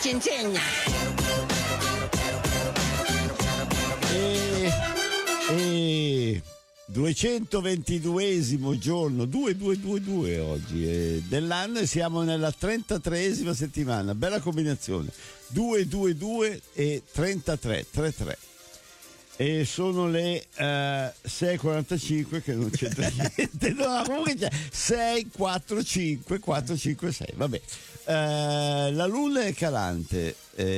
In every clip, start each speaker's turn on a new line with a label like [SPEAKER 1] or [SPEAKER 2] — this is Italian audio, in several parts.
[SPEAKER 1] ci insegna.
[SPEAKER 2] E 222esimo giorno, 2222 oggi dell'anno, e siamo nella 33esima settimana. Bella combinazione, 222 e 33, 33. E sono le 6:45, che non c'entra niente. No, comunque c'è 645 456. Vabbè. La luna è calante,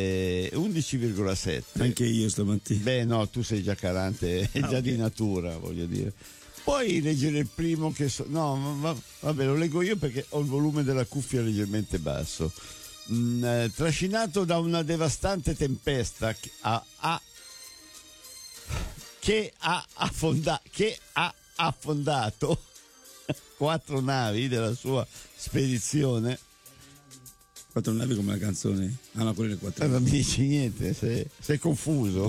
[SPEAKER 2] 11,7.
[SPEAKER 3] Anche io stamattina.
[SPEAKER 2] Beh, no, tu sei già calante, è già
[SPEAKER 3] okay.
[SPEAKER 2] di natura, voglio dire. Puoi leggere il primo che no, vabbè, lo leggo io perché ho il volume della cuffia leggermente basso. Trascinato da una devastante tempesta che ha affondato 4 navi della sua spedizione.
[SPEAKER 3] 4 navi come la canzone. Ah no, quelle 4
[SPEAKER 2] Non mi dici niente, sei confuso.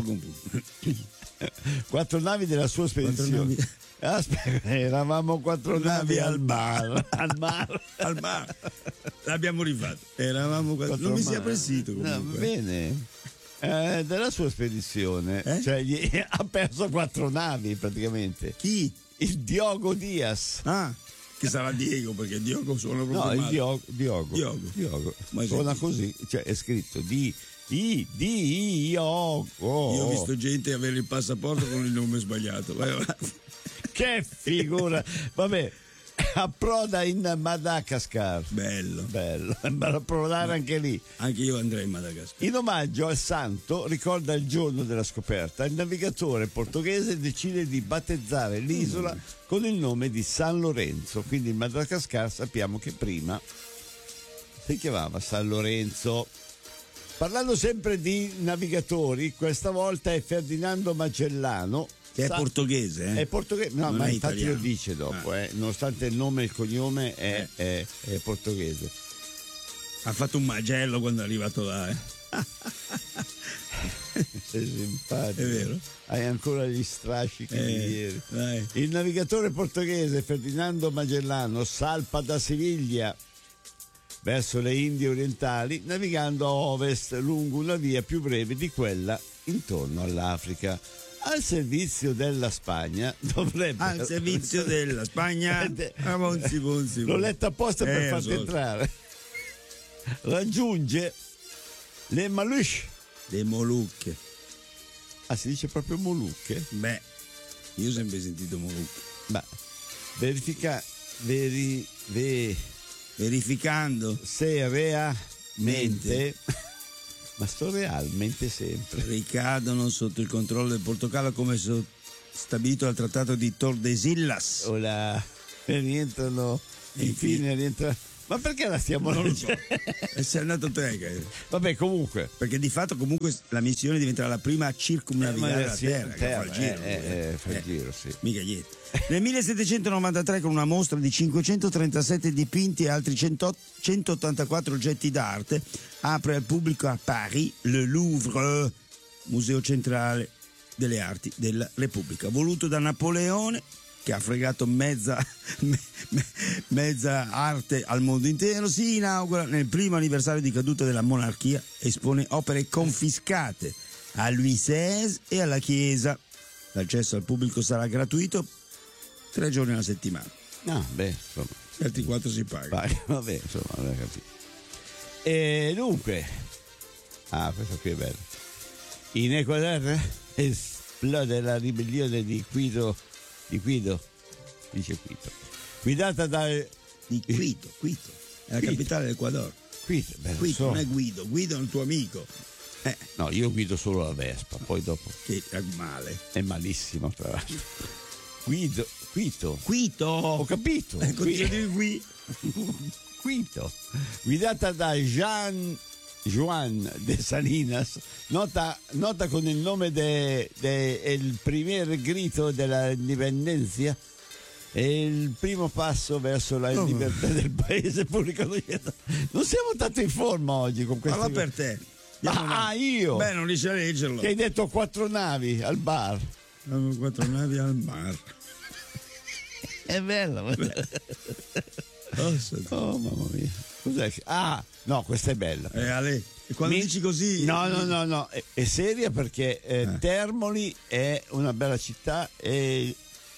[SPEAKER 2] 4 navi della sua spedizione. Aspetta, eravamo 4 navi al bar.
[SPEAKER 3] Al bar. L'abbiamo rifatto. Eravamo 4. Non mi sia pressito comunque.
[SPEAKER 2] No, bene. Della sua spedizione, cioè ha perso 4 navi praticamente.
[SPEAKER 3] Chi?
[SPEAKER 2] Il Diogo Diaz.
[SPEAKER 3] Ah, che sarà Diego, perché Diogo suona proprio male.
[SPEAKER 2] No, il Diogo. Suona così, cioè è scritto Diogo.
[SPEAKER 3] Io ho visto gente avere il passaporto con il nome sbagliato. Vai avanti.
[SPEAKER 2] Che figura. Vabbè, approda in Madagascar.
[SPEAKER 3] Bello.
[SPEAKER 2] Approdare anche lì.
[SPEAKER 3] Anche io andrei in Madagascar.
[SPEAKER 2] In omaggio al santo, ricorda il giorno della scoperta, il navigatore portoghese decide di battezzare l'isola con il nome di San Lorenzo. Quindi il Madagascar sappiamo che prima si chiamava San Lorenzo. Parlando sempre di navigatori, questa volta è Ferdinando Magellano.
[SPEAKER 3] Che è portoghese,
[SPEAKER 2] È portoghese, no,
[SPEAKER 3] non
[SPEAKER 2] ma
[SPEAKER 3] è
[SPEAKER 2] infatti
[SPEAKER 3] italiano.
[SPEAKER 2] lo dice dopo, nonostante il nome e il cognome è portoghese.
[SPEAKER 3] Ha fatto un magello quando è arrivato là,
[SPEAKER 2] Sei simpatico.
[SPEAKER 3] È vero?
[SPEAKER 2] Hai ancora gli strascichi di ieri.
[SPEAKER 3] Dai.
[SPEAKER 2] Il navigatore portoghese Ferdinando Magellano salpa da Siviglia verso le Indie orientali, navigando a ovest lungo una via più breve di quella intorno all'Africa. Al servizio della Spagna dovrebbe.
[SPEAKER 3] Al servizio della Spagna.
[SPEAKER 2] L'ho letta apposta per farti entrare. Raggiunge le Maluche.
[SPEAKER 3] Le Molucche.
[SPEAKER 2] Ah, si dice proprio Molucche?
[SPEAKER 3] Beh, io ho sempre sentito Molucche.
[SPEAKER 2] Ma
[SPEAKER 3] verificando
[SPEAKER 2] seriamente. Ma sto realmente sempre.
[SPEAKER 3] Ricadono sotto il controllo del Portogallo come stabilito dal trattato di Tordesillas.
[SPEAKER 2] Ora rientrano, infine rientra. Ma perché la stiamo leggendo?
[SPEAKER 3] E sei andato te.
[SPEAKER 2] Vabbè, comunque.
[SPEAKER 3] Perché di fatto comunque la missione diventerà la prima a circumnavigare la Terra, che fa il giro.
[SPEAKER 2] Fa il giro, sì.
[SPEAKER 3] Mica niente. Nel 1793, con una mostra di 537 dipinti e altri 184 oggetti d'arte, apre al pubblico a Paris le Louvre, museo centrale delle arti della Repubblica, voluto da Napoleone, che ha fregato mezza arte al mondo intero. Si inaugura nel primo anniversario di caduta della monarchia, espone opere confiscate a Louis XVI e alla Chiesa. L'accesso al pubblico sarà gratuito 3 giorni alla settimana.
[SPEAKER 2] No, beh, insomma.
[SPEAKER 3] Gli altri 4 si pagano.
[SPEAKER 2] Vabbè, insomma, avete capito. E dunque, questo qui è bello. In Ecuador esplode la ribellione di Quito, guidata dal
[SPEAKER 3] Quito, è la capitale dell'Ecuador.
[SPEAKER 2] Quito,
[SPEAKER 3] non è Guido è il tuo amico.
[SPEAKER 2] No, io guido solo la Vespa, poi dopo.
[SPEAKER 3] Che è male.
[SPEAKER 2] È malissimo, tra l'altro. Quito.
[SPEAKER 3] Ho
[SPEAKER 2] capito. Quito. Guidata da Juan de Salinas, nota con il nome del primer grito della indipendenza, è il primo passo verso la libertà del paese pubblico. Non siamo tanto in forma oggi con questo.
[SPEAKER 3] Ma per te.
[SPEAKER 2] Io?
[SPEAKER 3] Beh, non riesci a leggerlo.
[SPEAKER 2] Che hai detto 4 navi al bar.
[SPEAKER 3] 4 navi al bar.
[SPEAKER 2] È bello. Oh, mamma mia. Cos'è? Ah, no, questa è bella.
[SPEAKER 3] Ale, e quando dici così...
[SPEAKER 2] No, è seria perché Termoli è una bella città e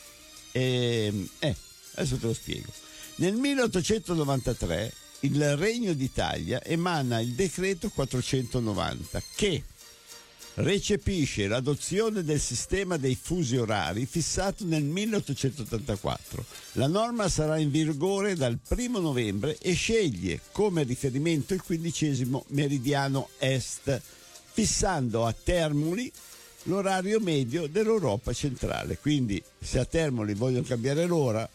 [SPEAKER 2] adesso te lo spiego. Nel 1893 il Regno d'Italia emana il decreto 490 che recepisce l'adozione del sistema dei fusi orari fissato nel 1884. La norma sarà in vigore dal 1 novembre e sceglie come riferimento il 15° meridiano est, fissando a Termoli l'orario medio dell'Europa centrale. Quindi se a Termoli vogliono cambiare l'ora,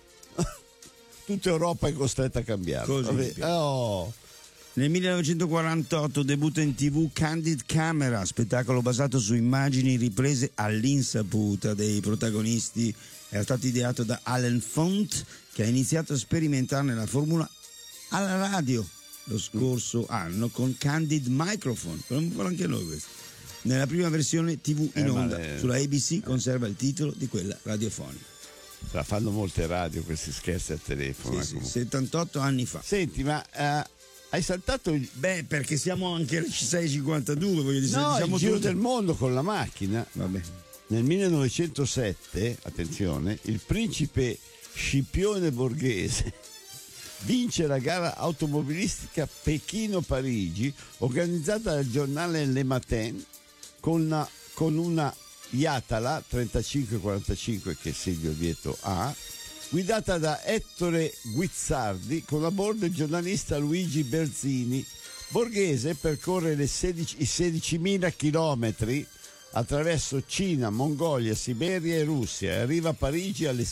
[SPEAKER 2] tutta Europa è costretta a cambiare.
[SPEAKER 3] Nel 1948 debutta in TV Candid Camera, spettacolo basato su immagini riprese all'insaputa dei protagonisti. Era stato ideato da Alan Font, che ha iniziato a sperimentarne la formula alla radio lo scorso anno con Candid Microphone. Vogliamo fare anche noi questo. Nella prima versione TV in onda sulla ABC conserva il titolo di quella radiofonica.
[SPEAKER 2] La fanno molte radio questi scherzi al telefono.
[SPEAKER 3] Sì, 78 anni fa.
[SPEAKER 2] Senti, ma hai saltato il...
[SPEAKER 3] Beh, perché siamo anche alle 6:52, voglio dire.
[SPEAKER 2] No,
[SPEAKER 3] diciamo
[SPEAKER 2] il giro
[SPEAKER 3] tutto.
[SPEAKER 2] del mondo con la macchina.
[SPEAKER 3] Vabbè.
[SPEAKER 2] Nel 1907, attenzione, il principe Scipione Borghese vince la gara automobilistica Pechino-Parigi organizzata dal giornale Le Matin con una Iatala 3545 che Silvio Vieto ha, guidata da Ettore Guizzardi, con a bordo il giornalista Luigi Berzini. Borghese percorre i 16.000 chilometri attraverso Cina, Mongolia, Siberia e Russia e arriva a Parigi alle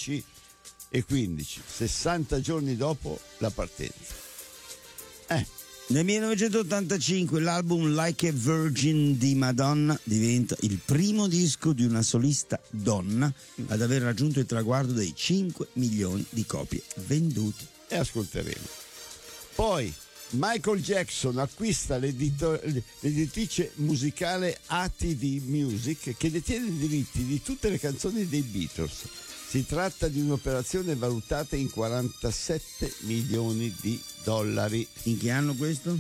[SPEAKER 2] 16:15, 60 giorni dopo la partenza.
[SPEAKER 3] Nel 1985 l'album Like a Virgin di Madonna diventa il primo disco di una solista donna ad aver raggiunto il traguardo dei 5 milioni di copie vendute.
[SPEAKER 2] E ascolteremo. Poi Michael Jackson acquista l'editrice musicale ATV Music, che detiene i diritti di tutte le canzoni dei Beatles. Si tratta di un'operazione valutata in 47 milioni di dollari.
[SPEAKER 3] In che anno questo?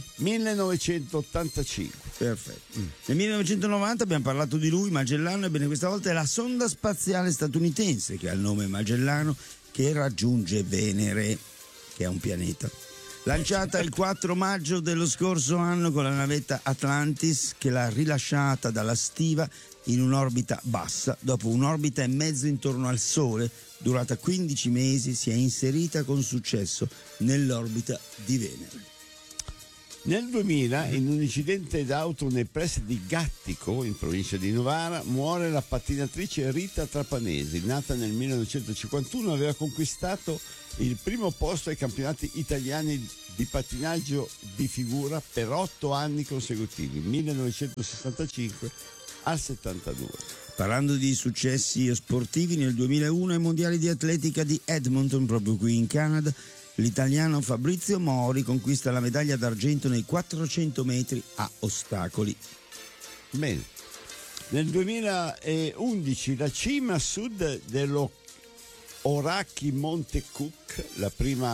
[SPEAKER 2] 1985.
[SPEAKER 3] Perfetto. Nel 1990 abbiamo parlato di lui, Magellano. Ebbene, questa volta è la sonda spaziale statunitense, che ha il nome Magellano, che raggiunge Venere, che è un pianeta. Lanciata il 4 maggio dello scorso anno con la navetta Atlantis, che l'ha rilasciata dalla stiva in un'orbita bassa. Dopo un'orbita e mezzo intorno al Sole, durata 15 mesi, si è inserita con successo nell'orbita di Venere.
[SPEAKER 2] Nel 2000, in un incidente d'auto nei pressi di Gattico, in provincia di Novara, muore la pattinatrice Rita Trapanesi. Nata nel 1951, aveva conquistato il primo posto ai campionati italiani di pattinaggio di figura per 8 anni consecutivi, 1965 al 72.
[SPEAKER 3] Parlando di successi sportivi, nel 2001 ai mondiali di atletica di Edmonton, proprio qui in Canada, l'italiano Fabrizio Mori conquista la medaglia d'argento nei 400 metri a ostacoli.
[SPEAKER 2] Bene. Nel 2011 la cima a sud dello Oraki Monte Cook, la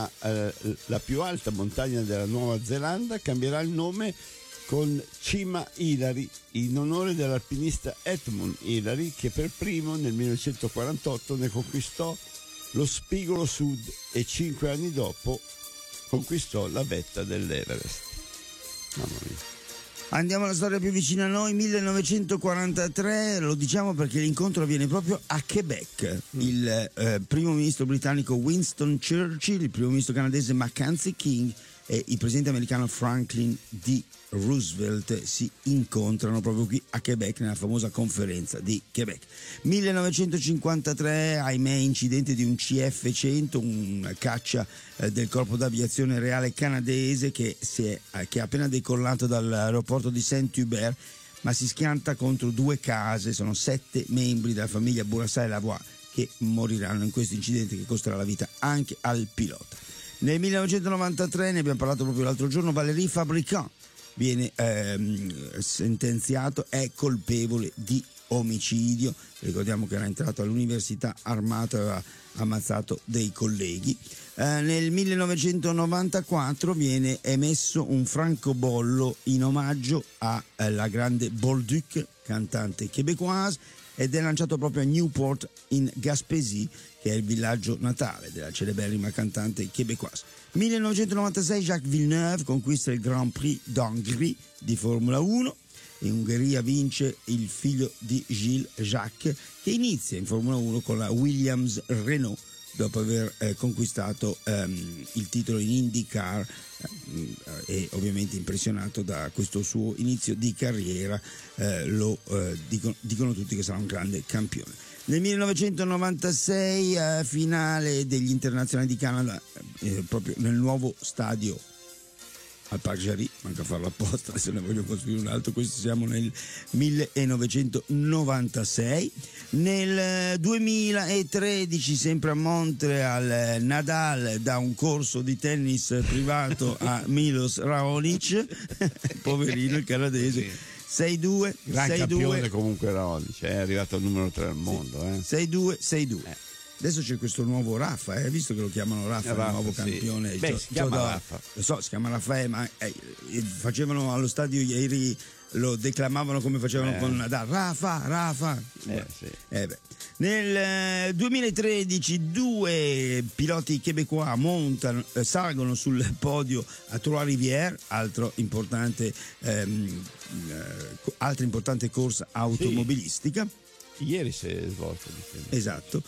[SPEAKER 2] più alta montagna della Nuova Zelanda, cambierà il nome con Cima Hillary, in onore dell'alpinista Edmund Hillary, che per primo nel 1948 ne conquistò lo spigolo sud e 5 anni dopo conquistò la vetta dell'Everest. Mamma mia.
[SPEAKER 3] Andiamo alla storia più vicina a noi, 1943, lo diciamo perché l'incontro avviene proprio a Quebec. Il primo ministro britannico Winston Churchill, il primo ministro canadese Mackenzie King e il presidente americano Franklin D. Roosevelt si incontrano proprio qui a Quebec, nella famosa conferenza di Quebec. 1953, ahimè, incidente di un CF-100, un caccia del Corpo d'Aviazione Reale canadese che ha appena decollato dall'aeroporto di Saint-Hubert, ma si schianta contro 2 case. Sono 7 membri della famiglia Bourassa-Lavoie che moriranno in questo incidente, che costerà la vita anche al pilota. Nel 1993, ne abbiamo parlato proprio l'altro giorno, Valérie Fabricant viene sentenziato, è colpevole di omicidio. Ricordiamo che era entrato all'università armato e aveva ammazzato dei colleghi. Nel 1994 viene emesso un francobollo in omaggio alla grande Bolduc, cantante québécoise, ed è lanciato proprio a Newport in Gaspésie, che è il villaggio natale della celeberrima cantante québécoise. 1996 Jacques Villeneuve conquista il Grand Prix d'Hongrie di Formula 1. In Ungheria vince il figlio di Gilles Jacques, che inizia in Formula 1 con la Williams Renault dopo aver conquistato il titolo in IndyCar, e ovviamente impressionato da questo suo inizio di carriera, dicono tutti che sarà un grande campione. Nel 1996 finale degli internazionali di Canada, proprio nel nuovo stadio al Parc Jarry, manca a farlo apposta, se ne voglio costruire un altro. Questo siamo nel 1996. Nel 2013 sempre a Montreal Nadal dà un corso di tennis privato a Milos Raonic, poverino il canadese. 6-2,
[SPEAKER 2] gran
[SPEAKER 3] 6-2.
[SPEAKER 2] Campione comunque Raonic, è arrivato al numero 3 al mondo.
[SPEAKER 3] 6-2. Adesso c'è questo nuovo Rafa, visto che lo chiamano Rafa, il nuovo campione.
[SPEAKER 2] Sì. Beh, si chiama Rafa.
[SPEAKER 3] Lo so, si chiama Raffaele, ma facevano allo stadio ieri, lo declamavano come facevano con Nadal. Rafa.
[SPEAKER 2] Sì.
[SPEAKER 3] Nel 2013 due piloti québécois salgono sul podio a Trois-Rivières, altra importante corsa automobilistica.
[SPEAKER 2] Ieri si è svolto.
[SPEAKER 3] Esatto.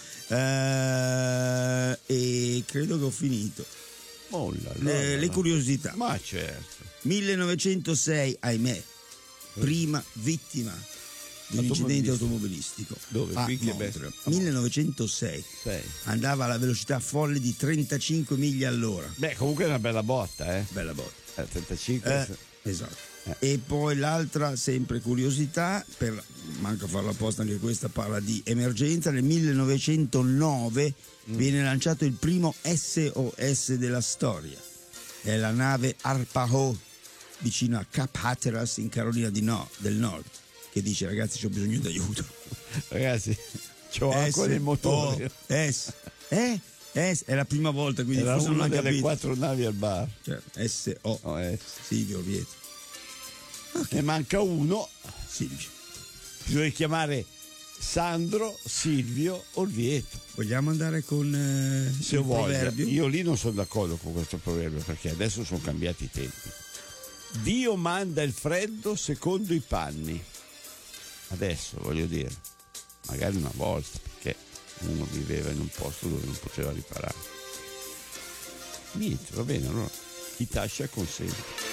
[SPEAKER 3] E credo che ho finito. Le curiosità.
[SPEAKER 2] Ma certo.
[SPEAKER 3] 1906, ahimè, prima vittima di un incidente automobilistico.
[SPEAKER 2] Dove?
[SPEAKER 3] A Montreal. 1906. Andava alla velocità folle di 35 miglia all'ora.
[SPEAKER 2] Beh, comunque è una bella botta,
[SPEAKER 3] Bella botta.
[SPEAKER 2] 35.
[SPEAKER 3] Esatto. E poi l'altra sempre curiosità, manca a farlo apposta, anche questa parla di emergenza. Nel 1909 viene lanciato il primo SOS della storia. È la nave Arapahoe vicino a Cap Hatteras in Carolina del Nord, che dice: ragazzi, c'ho bisogno d'aiuto.
[SPEAKER 2] Ragazzi, c'ho acqua nel motore.
[SPEAKER 3] È la prima volta, quindi
[SPEAKER 2] era
[SPEAKER 3] forse non
[SPEAKER 2] una
[SPEAKER 3] l'ha
[SPEAKER 2] delle
[SPEAKER 3] capito.
[SPEAKER 2] 4 navi al bar.
[SPEAKER 3] Certo, SOS. Silvio Orvieto.
[SPEAKER 2] Ne manca uno.
[SPEAKER 3] Silvio.
[SPEAKER 2] Bisogna chiamare Sandro Silvio Orvieto.
[SPEAKER 3] Vogliamo andare con
[SPEAKER 2] se
[SPEAKER 3] il
[SPEAKER 2] voglia.
[SPEAKER 3] proverbio?
[SPEAKER 2] Io lì non sono d'accordo con questo proverbio, perché adesso sono cambiati i tempi. Dio manda il freddo secondo i panni. Adesso, voglio dire, magari una volta, perché uno viveva in un posto dove non poteva riparare. Niente, va bene, allora chi tascia consente.